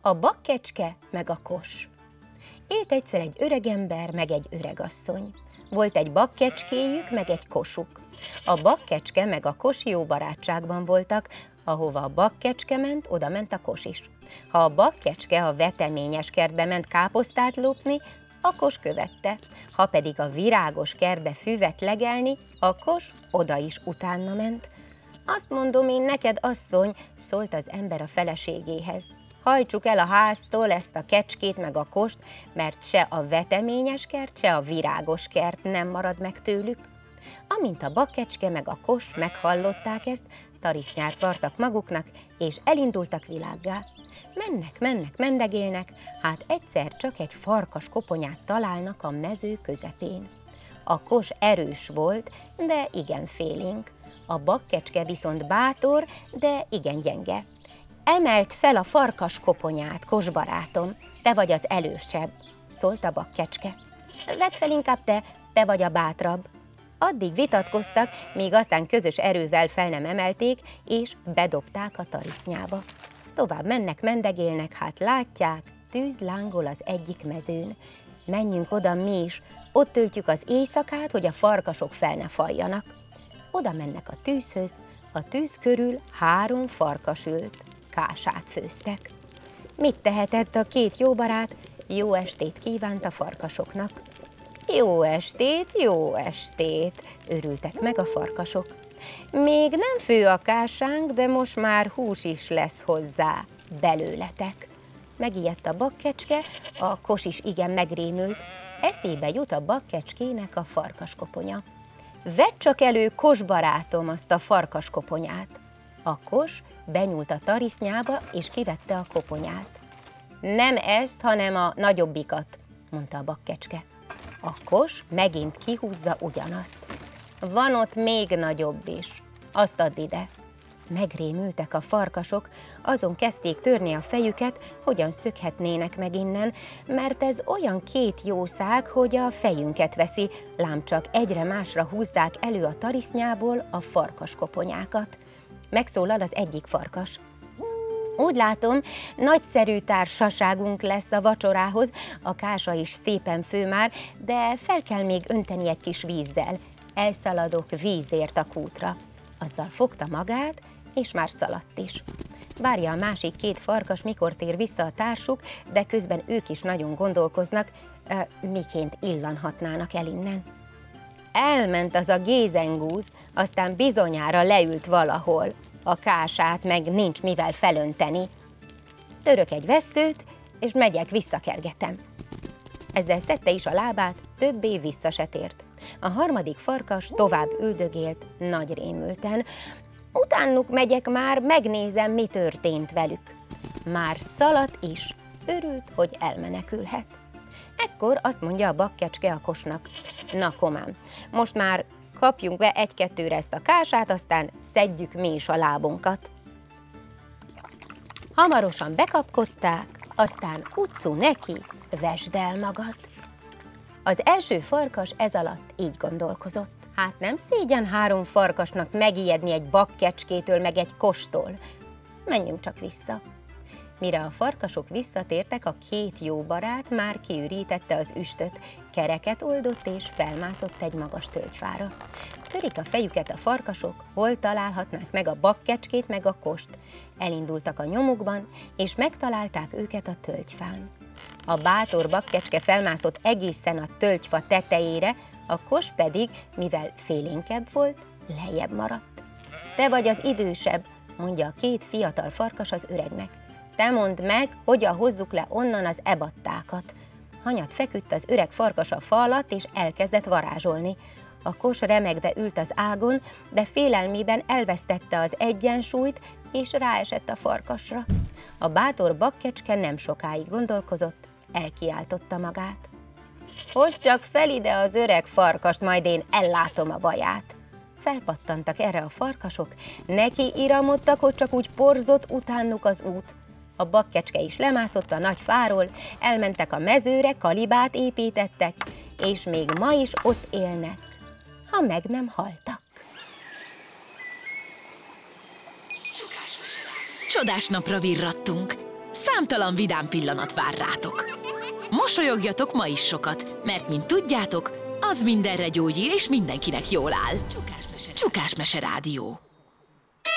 A bakkecske meg a kos. Élt egyszer egy öregember meg egy öregasszony. Volt egy bakkecskéjük meg egy kosuk. A bakkecske meg a kos jó barátságban voltak, ahova a bakkecske ment, oda ment a kos is. Ha a bakkecske a veteményes kertbe ment káposztát lopni, a kos követte. Ha pedig a virágos kertbe füvet legelni, a kos oda is utána ment. Azt mondom én neked, asszony, szólt az ember a feleségéhez. Hajtsuk el a háztól ezt a kecskét meg a kost, mert se a veteményes kert, se a virágos kert nem marad meg tőlük. Amint a bakkecske meg a kos meghallották ezt, tarisznyát vartak maguknak, és elindultak világgá. Mennek, mendegélnek, hát egyszer csak egy farkas koponyát találnak a mező közepén. A kos erős volt, de igen félénk. A bakkecske viszont bátor, de igen gyenge. Emeld fel a farkas koponyát, kos barátom, te vagy az elősebb, szólt a bakkecske. Vedd fel inkább te vagy a bátrabb. Addig vitatkoztak, míg aztán közös erővel fel nem emelték, és bedobták a tarisznyába. Tovább mennek, mendegélnek, hát látják, tűz lángol az egyik mezőn. Menjünk oda mi is, ott töltjük az éjszakát, hogy a farkasok fel ne fajjanak. Oda mennek a tűzhöz, a tűz körül 3 farkas ült, kását főztek. Mit tehetett a 2 jó barát? Jó estét kívánt a farkasoknak. Jó estét, örültek meg a farkasok. Még nem fő a kásánk, de most már hús is lesz hozzá, belőletek. Megijedt a bakkecske, a kos is igen megrémült, eszébe jut a bakkecskének a farkaskoponya. Vedd csak elő, kos barátom, azt a farkaskoponyát. A kos benyúlt a tarisznyába, és kivette a koponyát. Nem ezt, hanem a nagyobbikat, mondta a bakkecske. A kos megint kihúzza ugyanazt. Van ott még nagyobb is, azt add ide. Megrémültek a farkasok, azon kezdték törni a fejüket, hogyan szökhetnének meg innen, mert ez olyan 2 jószág, hogy a fejünket veszi, lám csak egyre másra húzzák elő a tarisznyából a farkaskoponyákat. Megszólal az egyik farkas. Úgy látom, nagyszerű társaságunk lesz a vacsorához, a kása is szépen fő már, de fel kell még önteni egy kis vízzel. Elszaladok vízért a kútra. Azzal fogta magát, és már szaladt is. Várja a másik 2 farkas, mikor tér vissza a társuk, de közben ők is nagyon gondolkoznak, miként illanhatnának el innen. Elment az a gézengúz, aztán bizonyára leült valahol. A kását meg nincs mivel felönteni. Török egy vesszőt, és megyek, visszakergetem. Ezzel szedte is a lábát, többé vissza se tért. A harmadik farkas tovább üldögélt, nagy rémülten. Utánuk megyek már, megnézem, mi történt velük. Már szaladt is, örült, hogy elmenekülhet. Ekkor azt mondja a bakkecske a kosnak. Na komám, most már kapjunk be 1-2-re ezt a kását, aztán szedjük mi is a lábunkat. Hamarosan bekapkodták, aztán utcu neki, vesd el magad. Az első farkas ez alatt így gondolkozott. Hát nem szégyen 3 farkasnak megijedni egy bakkecskétől meg egy kostól. Menjünk csak vissza. Mire a farkasok visszatértek, a 2 jó barát már kiürítette az üstöt, kereket oldott és felmászott egy magas tölgyfára. Törik a fejüket a farkasok, hol találhatnák meg a bakkecskét meg a kost. Elindultak a nyomukban, és megtalálták őket a tölgyfán. A bátor bakkecske felmászott egészen a tölgyfa tetejére, a kos pedig, mivel félénkebb volt, lejjebb maradt. Te vagy az idősebb, mondja a 2 fiatal farkas az öregnek. Te mondd meg, hogyan hozzuk le onnan az ebattákat. Hanyat feküdt az öreg farkas a fa alatt, és elkezdett varázsolni. A kos remegve ült az ágon, de félelmében elvesztette az egyensúlyt, és ráesett a farkasra. A bátor bakkecske nem sokáig gondolkozott, elkiáltotta magát. Hozd csak fel ide az öreg farkast, majd én ellátom a baját. Felpattantak erre a farkasok, neki iramodtak, hogy csak úgy porzott utánuk az út. A bakkecske is lemászott a nagy fáról, elmentek a mezőre, kalibát építettek, és még ma is ott élnek, ha meg nem haltak. Csodás napra virrattunk. számtalan vidám pillanat vár rátok. Mosolyogjatok ma is sokat, mert mint tudjátok, az mindenre gyógyír és mindenkinek jól áll. Csukás Mese Rádió.